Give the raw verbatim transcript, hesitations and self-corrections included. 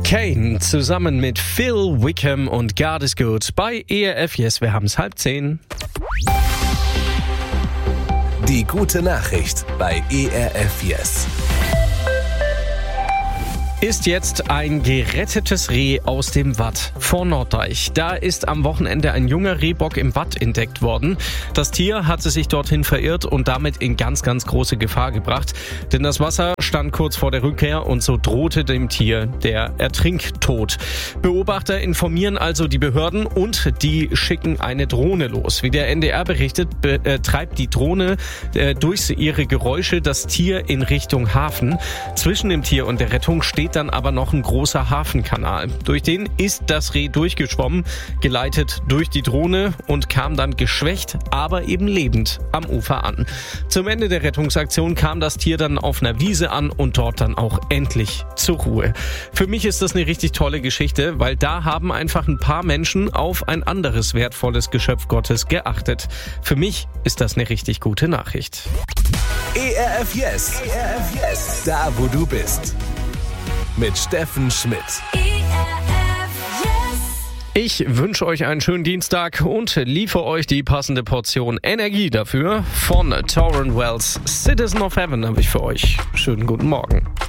Kane zusammen mit Phil Wickham und God is Good bei E R F Yes, wir haben es halb zehn. Die gute Nachricht bei E R F Yes. Ist jetzt ein gerettetes Reh aus dem Watt vor Norddeich. Da ist am Wochenende ein junger Rehbock im Watt entdeckt worden. Das Tier hatte sich dorthin verirrt und damit in ganz, ganz große Gefahr gebracht. Denn das Wasser stand kurz vor der Rückkehr und so drohte dem Tier der Ertrinktod. Beobachter informieren also die Behörden und die schicken eine Drohne los. Wie der N D R berichtet, be- äh, treibt die Drohne äh, durch ihre Geräusche das Tier in Richtung Hafen. Zwischen dem Tier und der Rettung steht dann aber noch ein großer Hafenkanal. Durch den ist das Reh durchgeschwommen, geleitet durch die Drohne und kam dann geschwächt, aber eben lebend am Ufer an. Zum Ende der Rettungsaktion kam das Tier dann auf einer Wiese an und dort dann auch endlich zur Ruhe. Für mich ist das eine richtig tolle Geschichte, weil da haben einfach ein paar Menschen auf ein anderes wertvolles Geschöpf Gottes geachtet. Für mich ist das eine richtig gute Nachricht. E R F Yes. E R F Yes. Da, wo du bist. Mit Steffen Schmidt. Ich wünsche euch einen schönen Dienstag und liefere euch die passende Portion Energie dafür. Von Tauren Wells Citizen of Heaven habe ich für euch. Schönen guten Morgen.